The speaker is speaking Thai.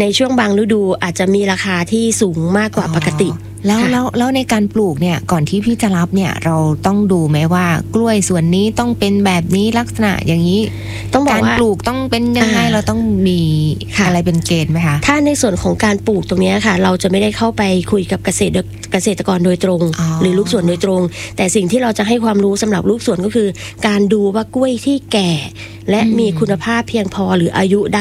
ในช่วงบางฤดูอาจจะมีราคาที่สูงมากกว่าปกติแล้วในการปลูกเนี่ยก่อนที่พี่จะรับเนี่ยเราต้องดูไหมว่ากล้วยส่วนนี้ต้องเป็นแบบนี้ลักษณะอย่างนี้ต้องบอกว่าการปลูกต้องเป็นยังไงเราต้องมีอะไรเป็นเกณฑ์ไหมคะถ้าในส่วนของการปลูกตรงนี้ค่ะเราจะไม่ได้เข้าไปคุยกับเกษตรกรโดยตรงหรือลูกสวนโดยตรงแต่สิ่งที่เราจะให้ความรู้สำหรับลูกสวนก็คือการดูว่ากล้วยที่แก่และมีคุณภาพเพียงพอหรืออายุ